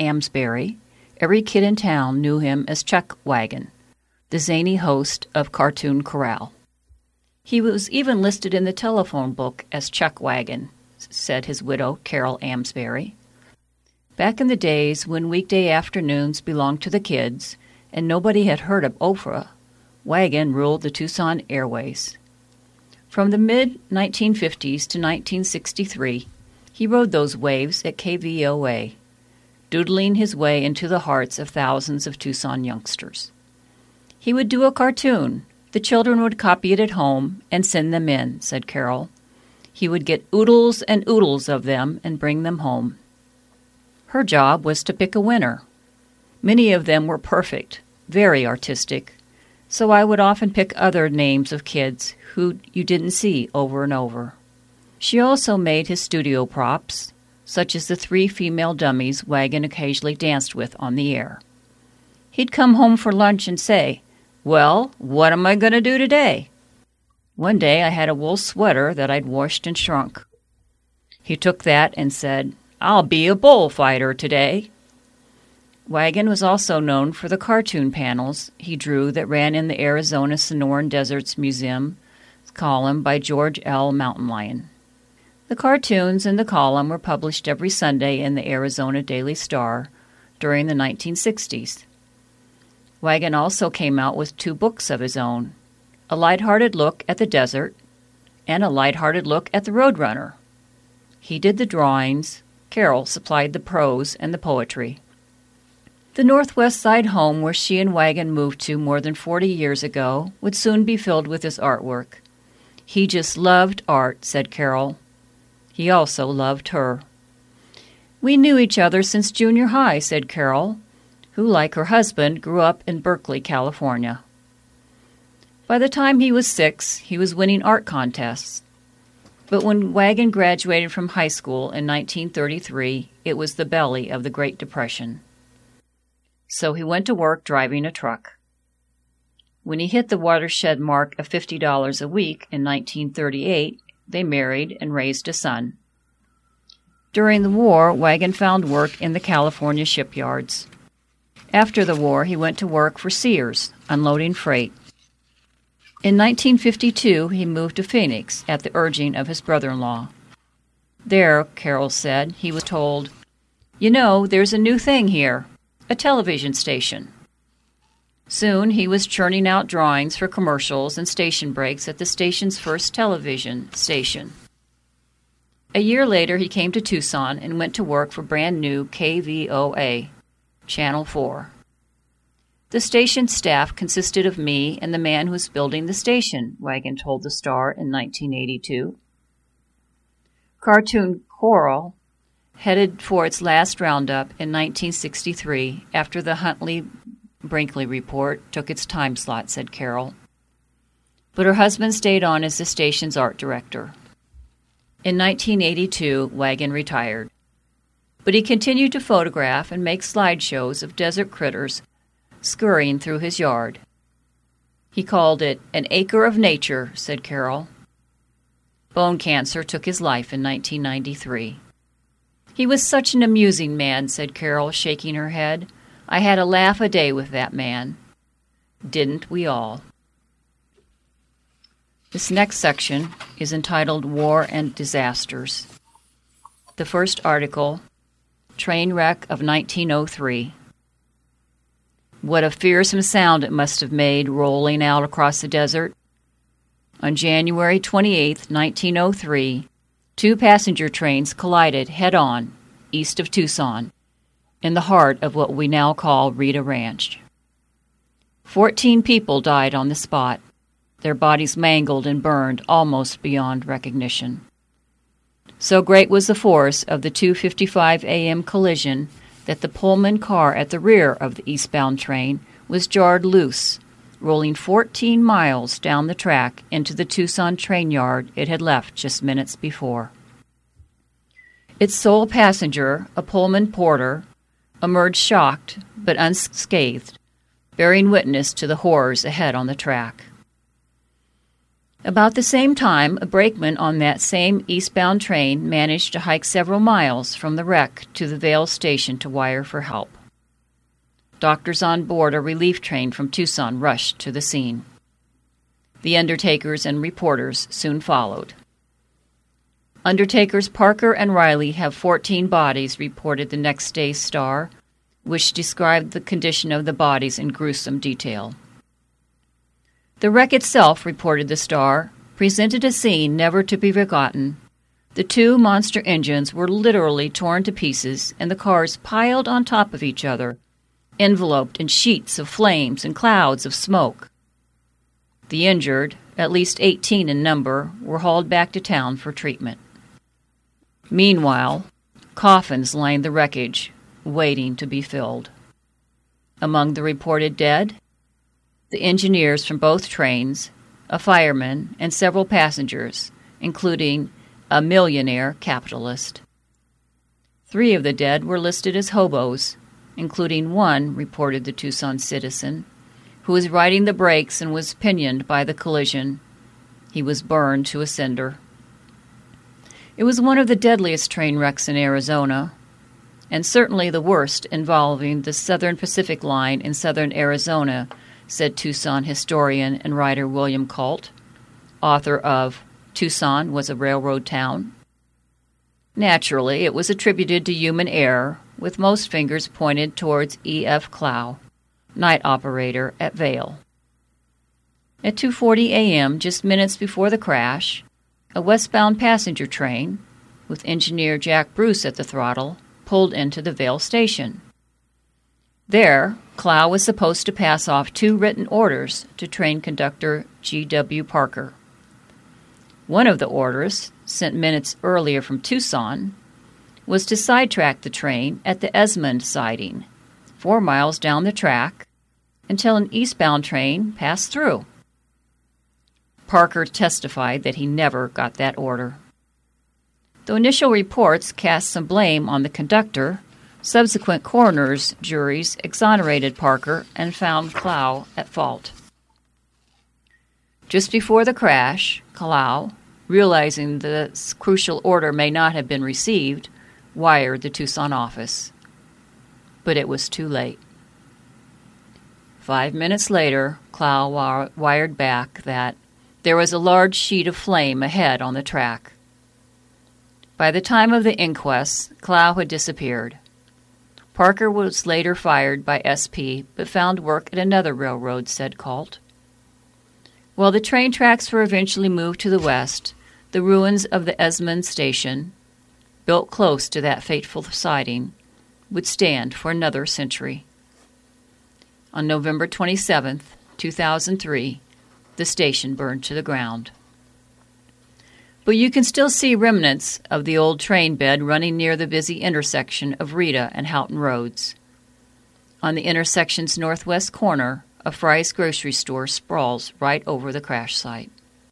Amsbury, every kid in town knew him as Chuck Wagon, the zany host of Cartoon Corral. He was even listed in the telephone book as Chuck Wagon, said his widow, Carol Amsbury. Back in the days when weekday afternoons belonged to the kids and nobody had heard of Oprah, Wagon ruled the Tucson airways. From the mid-1950s to 1963, he rode those waves at KVOA, doodling his way into the hearts of thousands of Tucson youngsters. He would do a cartoon. The children would copy it at home and send them in, said Carol. He would get oodles and oodles of them and bring them home. Her job was to pick a winner. Many of them were perfect, very artistic, so I would often pick other names of kids who you didn't see over and over. She also made his studio props, such as the 3 female dummies Wagon occasionally danced with on the air. He'd come home for lunch and say, "Well, what am I going to do today?" One day I had a wool sweater that I'd washed and shrunk. He took that and said, "I'll be a bullfighter today." Wagon was also known for the cartoon panels he drew that ran in the Arizona Sonoran Deserts Museum column by George L. Mountain Lion. The cartoons in the column were published every Sunday in the Arizona Daily Star during the 1960s. Wagon also came out with 2 books of his own, A Lighthearted Look at the Desert and A Lighthearted Look at the Roadrunner. He did the drawings, Carol supplied the prose and the poetry. The Northwest Side home where she and Wagon moved to more than 40 years ago would soon be filled with his artwork. He just loved art, said Carol. He also loved her. We knew each other since junior high, said Carol, who, like her husband, grew up in Berkeley, California. By the time he was 6, he was winning art contests. But when Wagon graduated from high school in 1933, it was the belly of the Great Depression. So he went to work driving a truck. When he hit the watershed mark of $50 a week in 1938, they married and raised a son. During the war, Wagon found work in the California shipyards. After the war, he went to work for Sears, unloading freight. In 1952, he moved to Phoenix at the urging of his brother-in-law. There, Carol said, he was told, "You know, there's a new thing here, a television station." Soon he was churning out drawings for commercials and station breaks at the station's first television station. A year later, he came to Tucson and went to work for brand new KVOA, Channel 4. The station staff consisted of me and the man who was building the station, Wagon told the Star in 1982. Cartoon Corral headed for its last roundup in 1963 after the Huntley-Brinkley report took its time slot, said Carol. But her husband stayed on as the station's art director. In 1982, Wagon retired. But he continued to photograph and make slideshows of desert critters scurrying through his yard. He called it an acre of nature, said Carol. Bone cancer took his life in 1993. He was such an amusing man, said Carol, shaking her head. I had a laugh a day with that man. Didn't we all? This next section is entitled War and Disasters. The first article, Train Wreck of 1903. What a fearsome sound it must have made rolling out across the desert. On January 28, 1903, 2 passenger trains collided head-on east of Tucson, in the heart of what we now call Rita Ranch. 14 people died on the spot, their bodies mangled and burned almost beyond recognition. So great was the force of the 2:55 a.m. collision that the Pullman car at the rear of the eastbound train was jarred loose, rolling 14 miles down the track into the Tucson train yard it had left just minutes before. Its sole passenger, a Pullman porter, emerged shocked but unscathed, bearing witness to the horrors ahead on the track. About the same time, a brakeman on that same eastbound train managed to hike several miles from the wreck to the Vail station to wire for help. Doctors on board a relief train from Tucson rushed to the scene. The undertakers and reporters soon followed. Undertakers Parker and Riley have 14 bodies, reported the next day's Star, which described the condition of the bodies in gruesome detail. The wreck itself, reported the Star, presented a scene never to be forgotten. The two monster engines were literally torn to pieces, and the cars piled on top of each other, enveloped in sheets of flames and clouds of smoke. The injured, at least 18 in number, were hauled back to town for treatment. Meanwhile, coffins lined the wreckage, waiting to be filled. Among the reported dead, the engineers from both trains, a fireman, and several passengers, including a millionaire capitalist. 3 of the dead were listed as hobos, including one, reported the Tucson Citizen, who was riding the brakes and was pinioned by the collision. He was burned to a cinder. It was one of the deadliest train wrecks in Arizona, and certainly the worst involving the Southern Pacific Line in southern Arizona, said Tucson historian and writer William Colt, author of Tucson Was a Railroad Town. Naturally, it was attributed to human error, with most fingers pointed towards E.F. Clow, night operator at Vail. At 2:40 a.m., just minutes before the crash, a westbound passenger train, with engineer Jack Bruce at the throttle, pulled into the Vail station. There, Clow was supposed to pass off 2 written orders to train conductor G.W. Parker. One of the orders, sent minutes earlier from Tucson, was to sidetrack the train at the Esmond siding, 4 miles down the track, until an eastbound train passed through. Parker testified that he never got that order. Though initial reports cast some blame on the conductor, subsequent coroner's juries exonerated Parker and found Clow at fault. Just before the crash, Clow, realizing the crucial order may not have been received, wired the Tucson office. But it was too late. 5 minutes later, Clow wired back that there was a large sheet of flame ahead on the track. By the time of the inquest, Clow had disappeared. Parker was later fired by SP, but found work at another railroad, said Colt. While the train tracks were eventually moved to the west, the ruins of the Esmond station, built close to that fateful siding, would stand for another century. On November 27, 2003, the station burned to the ground. But you can still see remnants of the old train bed running near the busy intersection of Rita and Houghton Roads. On the intersection's northwest corner, a Fry's grocery store sprawls right over the crash site.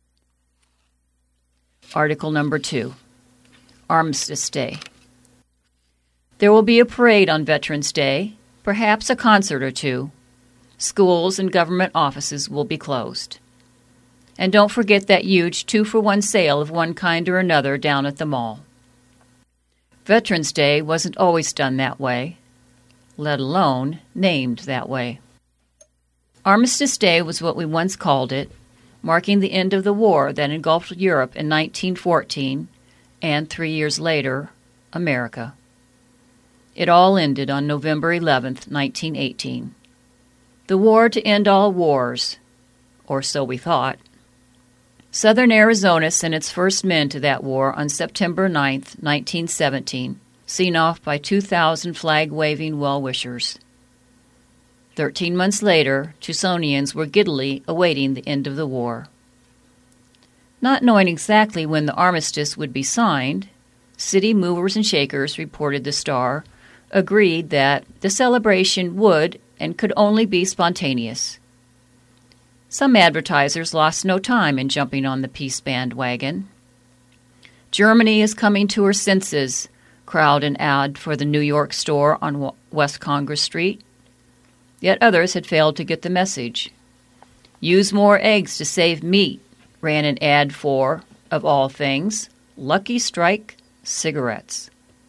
Article number 2. Armistice Day. There will be a parade on Veterans Day, perhaps a concert or two. Schools and government offices will be closed. And don't forget that huge 2-for-1 sale of one kind or another down at the mall. Veterans Day wasn't always done that way, let alone named that way. Armistice Day was what we once called it, marking the end of the war that engulfed Europe in 1914 and 3 years later, America. It all ended on November 11, 1918. The war to end all wars, or so we thought. Southern Arizona sent its first men to that war on September 9, 1917, seen off by 2,000 flag-waving well-wishers. 13 months later, Tucsonians were giddily awaiting the end of the war. Not knowing exactly when the armistice would be signed, city movers and shakers, reported the Star, agreed that the celebration would and could only be spontaneous. Some advertisers lost no time in jumping on the peace bandwagon. Germany is coming to her senses, crowd an ad for the New York store on West Congress Street. Yet others had failed to get the message. Use more eggs to save meat, ran an ad for, of all things, Lucky Strike cigarettes.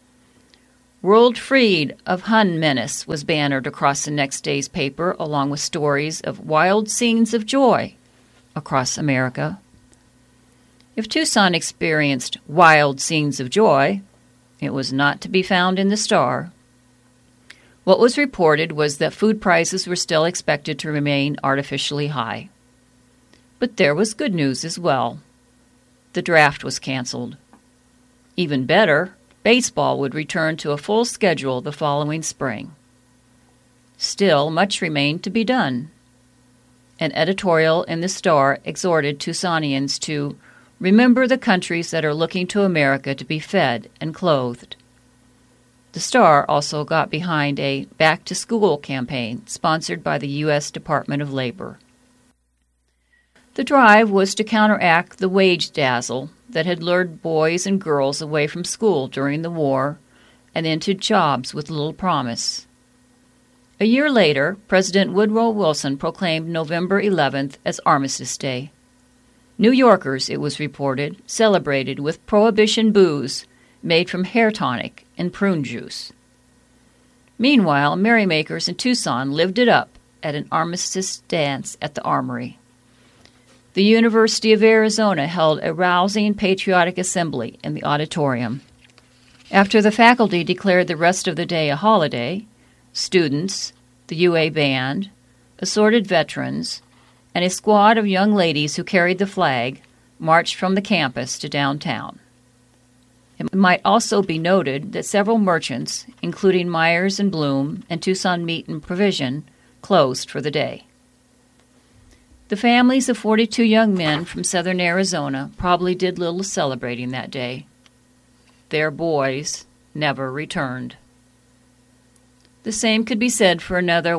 World Freed of Hun Menace was bannered across the next day's paper, along with stories of wild scenes of joy across America. If Tucson experienced wild scenes of joy, it was not to be found in the Star. What was reported was that food prices were still expected to remain artificially high. But there was good news as well. The draft was canceled. Even better, baseball would return to a full schedule the following spring. Still, much remained to be done. An editorial in the Star exhorted Tucsonians to remember the countries that are looking to America to be fed and clothed. The Star also got behind a back-to-school campaign sponsored by the U.S. Department of Labor. The drive was to counteract the wage dazzle that had lured boys and girls away from school during the war and into jobs with little promise. A year later, President Woodrow Wilson proclaimed November 11th as Armistice Day. New Yorkers, it was reported, celebrated with Prohibition booze made from hair tonic and prune juice. Meanwhile, merrymakers in Tucson lived it up at an armistice dance at the Armory. The University of Arizona held a rousing patriotic assembly in the auditorium. After the faculty declared the rest of the day a holiday, students, the UA band, assorted veterans, and a squad of young ladies who carried the flag marched from the campus to downtown. It might also be noted that several merchants, including Myers and Bloom and Tucson Meat and Provision, closed for the day. The families of 42 young men from southern Arizona probably did little celebrating that day. Their boys never returned. The same could be said for another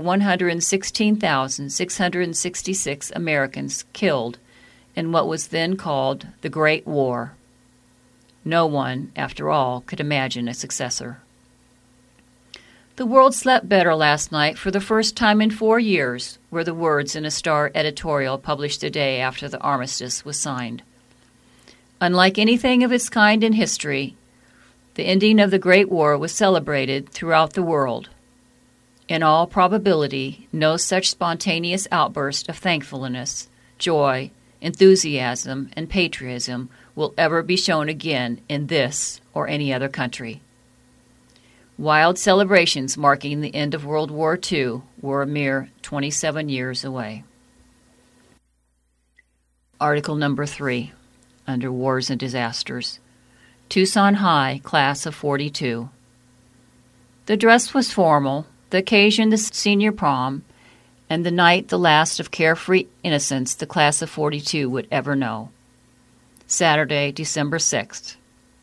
116,666 Americans killed in what was then called the Great War. No one, after all, could imagine a successor. The world slept better last night for the first time in 4 years, were the words in a Star editorial published the day after the armistice was signed. Unlike anything of its kind in history, the ending of the Great War was celebrated throughout the world. In all probability, no such spontaneous outburst of thankfulness, joy, enthusiasm, and patriotism will ever be shown again in this or any other country. Wild celebrations marking the end of World War II were a mere 27 years away. Article number 3, under Wars and Disasters. Tucson High, Class of 42. The dress was formal, the occasion the senior prom, and the night the last of carefree innocence the Class of 42 would ever know. Saturday, December 6th,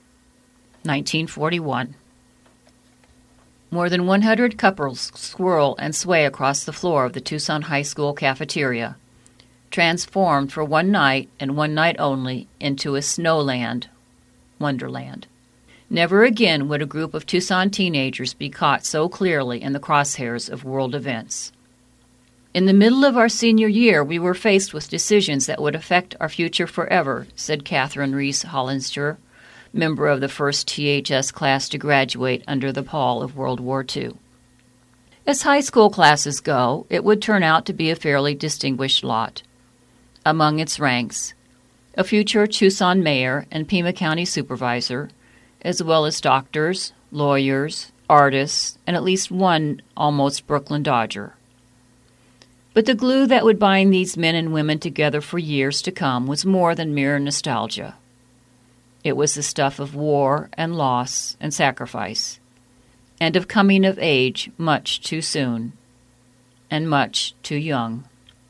1941. More than 100 couples swirl and sway across the floor of the Tucson High School cafeteria, transformed for one night and one night only into a snowland, wonderland. Never again would a group of Tucson teenagers be caught so clearly in the crosshairs of world events. In the middle of our senior year, we were faced with decisions that would affect our future forever, said Catherine Reese Hollinger, member of the first THS class to graduate under the pall of World War II. As high school classes go, it would turn out to be a fairly distinguished lot. Among its ranks, a future Tucson mayor and Pima County supervisor, as well as doctors, lawyers, artists, and at least one almost Brooklyn Dodger. But the glue that would bind these men and women together for years to come was more than mere nostalgia. It was the stuff of war and loss and sacrifice, and of coming of age much too soon, and much too young.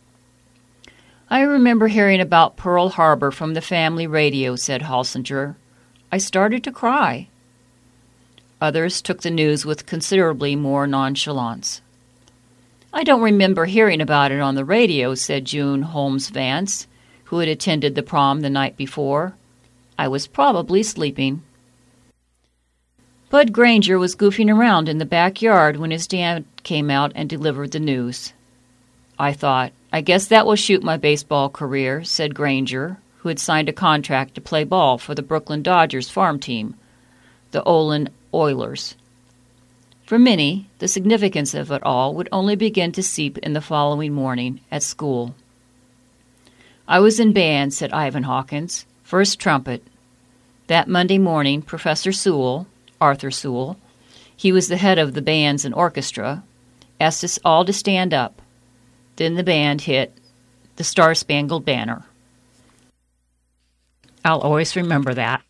I remember hearing about Pearl Harbor from the family radio, said Holsinger. I started to cry. Others took the news with considerably more nonchalance. I don't remember hearing about it on the radio, said June Holmes Vance, who had attended the prom the night before. I was probably sleeping. Bud Granger was goofing around in the backyard when his dad came out and delivered the news. I thought, I guess that will shoot my baseball career, said Granger, who had signed a contract to play ball for the Brooklyn Dodgers farm team, the Olin Oilers. For Minnie, the significance of it all would only begin to seep in the following morning at school. "I was in band," said Ivan Hawkins, "first trumpet. That Monday morning, Professor Sewell, Arthur Sewell, he was the head of the bands and orchestra, asked us all to stand up. Then the band hit the Star-Spangled Banner." I'll always remember that.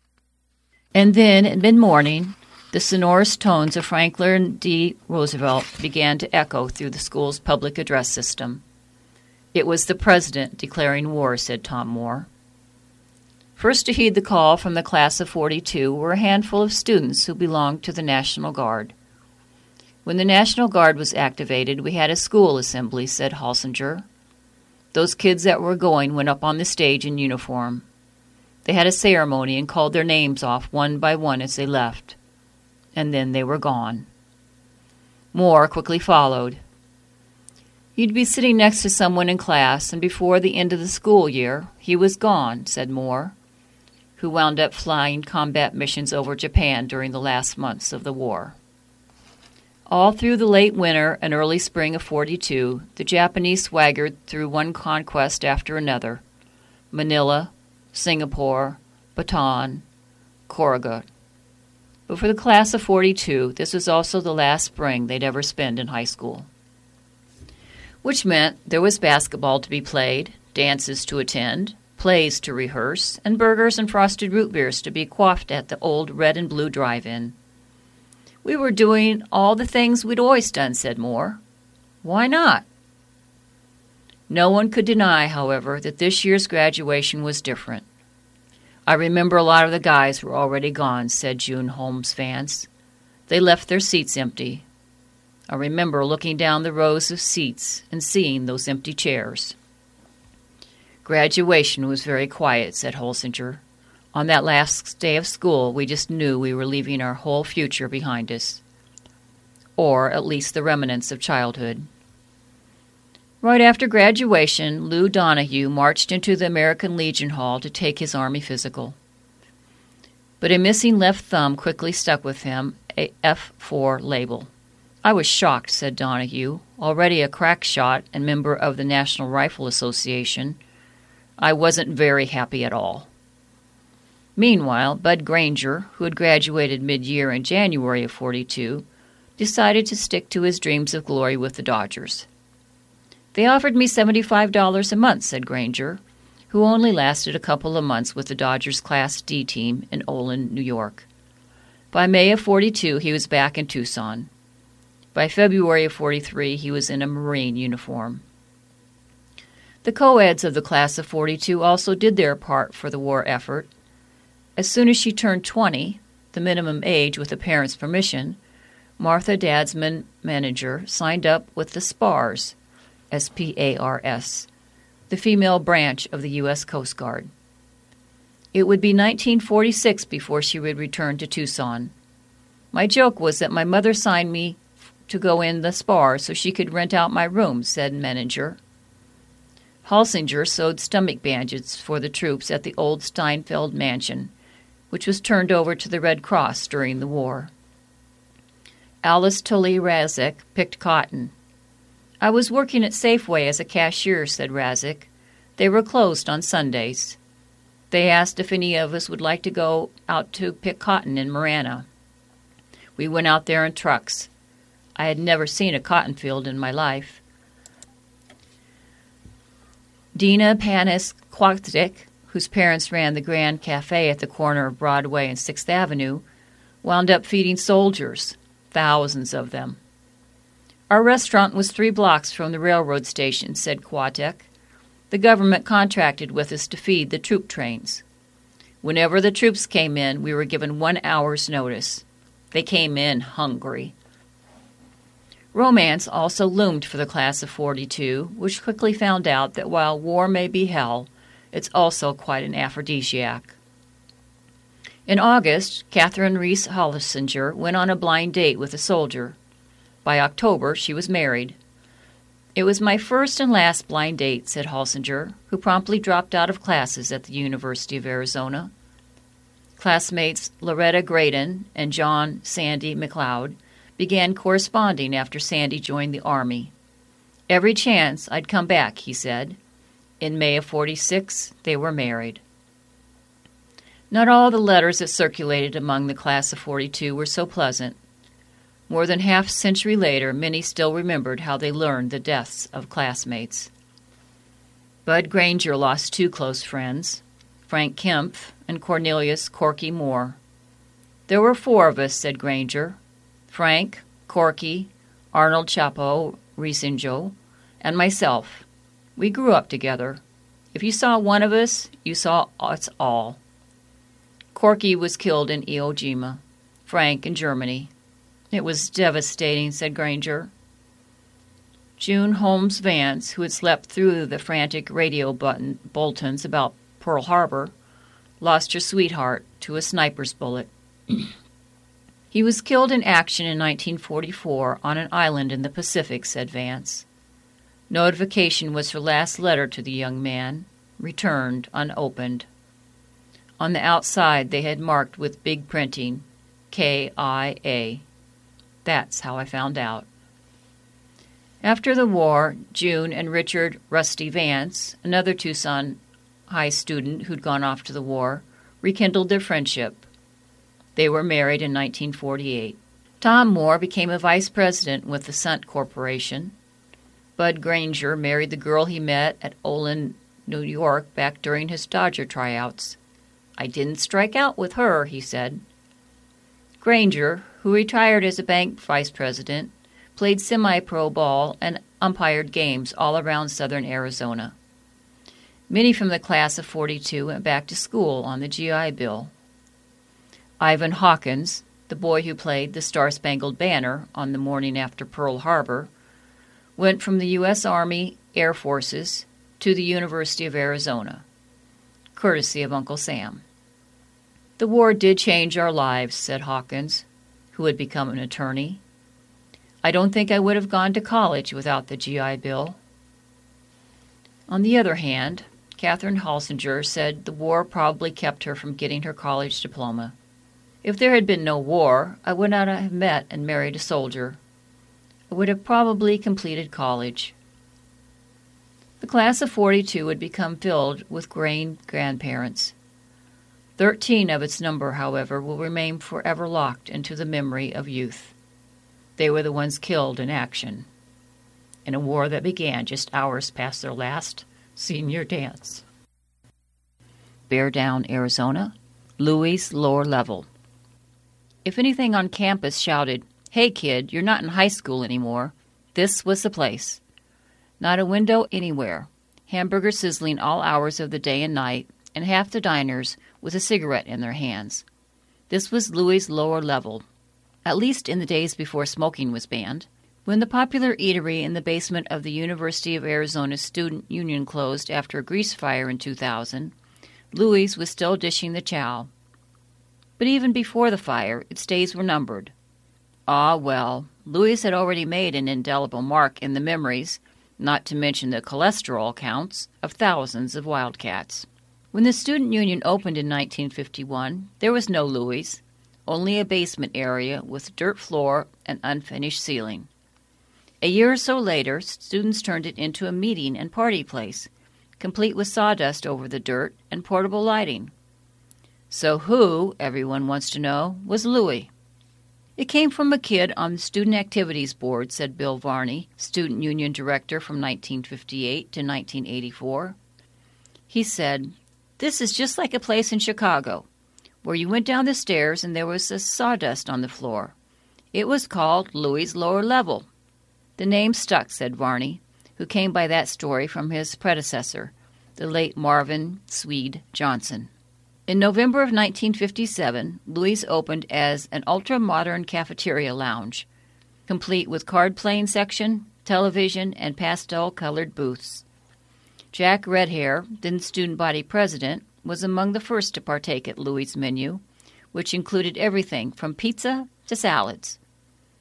And then, at mid-morning, the sonorous tones of Franklin D. Roosevelt began to echo through the school's public address system. "It was the President declaring war," said Tom Moore. First to heed the call from the class of 42 were a handful of students who belonged to the National Guard. "When the National Guard was activated, we had a school assembly," said Halsinger. "Those kids that were going went up on the stage in uniform. They had a ceremony and called their names off one by one as they left. And then they were gone." More quickly followed. "You'd be sitting next to someone in class, and before the end of the school year, he was gone," said Moore, who wound up flying combat missions over Japan during the last months of the war. All through the late winter and early spring of 42, the Japanese swaggered through one conquest after another: Manila, Singapore, Bataan, Korea. But for the class of 42, this was also the last spring they'd ever spend in high school. Which meant there was basketball to be played, dances to attend, plays to rehearse, and burgers and frosted root beers to be quaffed at the old red and blue drive-in. "We were doing all the things we'd always done," said Moore. "Why not?" No one could deny, however, that this year's graduation was different. "I remember a lot of the guys were already gone," said June Holmes Vance. "They left their seats empty. I remember looking down the rows of seats and seeing those empty chairs." "Graduation was very quiet," said Holsinger. "On that last day of school, we just knew we were leaving our whole future behind us. Or at least the remnants of childhood." Right after graduation, Lou Donahue marched into the American Legion Hall to take his Army physical. But a missing left thumb quickly stuck with him, a F4 label. "I was shocked," said Donahue, already a crack shot and member of the National Rifle Association. "I wasn't very happy at all." Meanwhile, Bud Granger, who had graduated mid-year in January of 42, decided to stick to his dreams of glory with the Dodgers. "They offered me $75 a month," said Granger, who only lasted a couple of months with the Dodgers Class D team in Olin, New York. By May of 42, he was back in Tucson. By February of 43, he was in a Marine uniform. The co-eds of the class of 42 also did their part for the war effort. As soon as she turned 20, the minimum age with the parents' permission, Martha Dadsman, manager, signed up with the SPARS, SPARS, the female branch of the U.S. Coast Guard. It would be 1946 before she would return to Tucson. "My joke was that my mother signed me to go in the SPARS so she could rent out my room," said manager. Halsinger sewed stomach bandages for the troops at the old Steinfeld mansion, which was turned over to the Red Cross during the war. Alice Tully Razik picked cotton. "I was working at Safeway as a cashier," said Razik. "They were closed on Sundays. They asked if any of us would like to go out to pick cotton in Marana. We went out there in trucks. I had never seen a cotton field in my life." Dina Panis-Kwakzik, whose parents ran the Grand Cafe at the corner of Broadway and 6th Avenue, wound up feeding soldiers, thousands of them. "Our restaurant was 3 blocks from the railroad station," said Kwatek. "The government contracted with us to feed the troop trains. Whenever the troops came in, we were given 1 hour's notice. They came in hungry." Romance also loomed for the class of 42, which quickly found out that while war may be hell, it's also quite an aphrodisiac. In August, Catherine Reese Holsinger went on a blind date with a soldier. By October, she was married. It was my first and last blind date, said Halsinger, who promptly dropped out of classes at the University of Arizona. Classmates Loretta Graydon and John Sandy McLeod began corresponding after Sandy joined the Army. Every chance I'd come back, he said. In May of '46, they were married. Not all the letters that circulated among the class of '42 were so pleasant. More than half a century later, many still remembered how they learned the deaths of classmates. Bud Granger lost two close friends, Frank Kempf and Cornelius Corky Moore. There were four of us, said Granger. Frank, Corky, Arnold Chapo Risinjo, and myself. We grew up together. If you saw one of us, you saw us all. Corky was killed in Iwo Jima, Frank in Germany. It was devastating, said Granger. June Holmes Vance, who had slept through the frantic radio bulletins about Pearl Harbor, lost her sweetheart to a sniper's bullet. He was killed in action in 1944 on an island in the Pacific, said Vance. Notification was her last letter to the young man, returned unopened. On the outside they had marked with big printing, KIA. That's how I found out. After the war, June and Richard Rusty Vance, another Tucson High student who'd gone off to the war, rekindled their friendship. They were married in 1948. Tom Moore became a vice president with the Sunt Corporation. Bud Granger married the girl he met at Olin, New York, back during his Dodger tryouts. I didn't strike out with her, he said. Granger, who retired as a bank vice president, played semi-pro ball and umpired games all around southern Arizona. Many from the class of '42 went back to school on the GI Bill. Ivan Hawkins, the boy who played the Star-Spangled Banner on the morning after Pearl Harbor, went from the U.S. Army Air Forces to the University of Arizona, courtesy of Uncle Sam. The war did change our lives, said Hawkins, who had become an attorney. I don't think I would have gone to college without the GI Bill. On the other hand, Catherine Halsinger said the war probably kept her from getting her college diploma. If there had been no war, I would not have met and married a soldier. I would have probably completed college. The class of '42 would become filled with grandparents. 13 of its number, however, will remain forever locked into the memory of youth. They were the ones killed in action, in a war that began just hours past their last senior dance. Bear Down, Arizona, Louis' lower level. If anything on campus shouted, "Hey kid, you're not in high school anymore," this was the place. Not a window anywhere, hamburger sizzling all hours of the day and night, and half the diners with a cigarette in their hands. This was Louis' lower level, at least in the days before smoking was banned. When the popular eatery in the basement of the University of Arizona Student Union closed after a grease fire in 2000, Louis was still dishing the chow. But even before the fire, its days were numbered. Ah, well, Louis had already made an indelible mark in the memories, not to mention the cholesterol counts, of thousands of wildcats. When the Student Union opened in 1951, there was no Louis, only a basement area with dirt floor and unfinished ceiling. A year or so later, students turned it into a meeting and party place, complete with sawdust over the dirt and portable lighting. So who, everyone wants to know, was Louis? It came from a kid on the Student Activities Board, said Bill Varney, Student Union Director from 1958 to 1984. He said, "This is just like a place in Chicago, where you went down the stairs and there was a sawdust on the floor. It was called Louis' lower level." The name stuck, said Varney, who came by that story from his predecessor, the late Marvin Swede Johnson. In November of 1957, Louis opened as an ultra-modern cafeteria lounge, complete with card-playing section, television, and pastel-colored booths. Jack Redhair, then student body president, was among the first to partake at Louis' menu, which included everything from pizza to salads.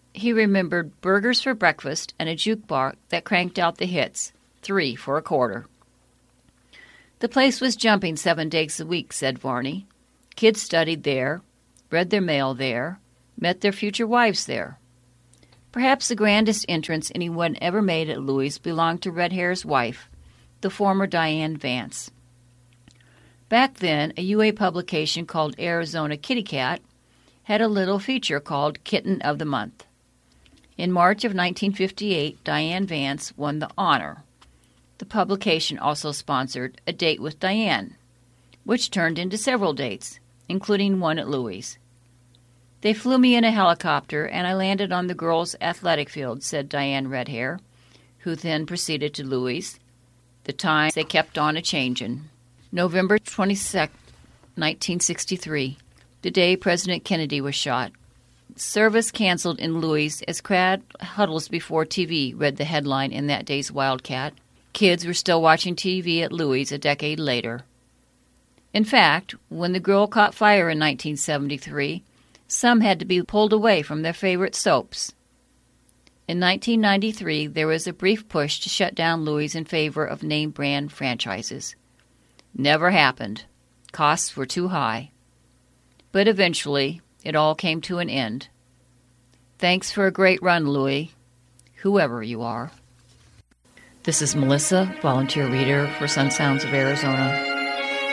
He remembered burgers for breakfast and a jukebox that cranked out the hits, 3 for a quarter. The place was jumping 7 days a week, said Varney. Kids studied there, read their mail there, met their future wives there. Perhaps the grandest entrance anyone ever made at Louis' belonged to Red Hair's wife, the former Diane Vance. Back then, a UA publication called Arizona Kitty Cat had a little feature called Kitten of the Month. In March of 1958, Diane Vance won the honor. The publication also sponsored A Date with Diane, which turned into several dates, including one at Louis'. They flew me in a helicopter, and I landed on the girls' athletic field, said Diane Redhair, who then proceeded to Louis'. The time they kept on a-changin'. November 22, 1963, the day President Kennedy was shot. Service canceled in Louis' as crowd huddles before TV, read the headline in that day's Wildcat. Kids were still watching TV at Louis' a decade later. In fact, when the Girl caught fire in 1973, some had to be pulled away from their favorite soaps. In 1993, there was a brief push to shut down Louis' in favor of name-brand franchises. Never happened. Costs were too high. But eventually, it all came to an end. Thanks for a great run, Louis, whoever you are. This is Melissa, volunteer reader for Sun Sounds of Arizona.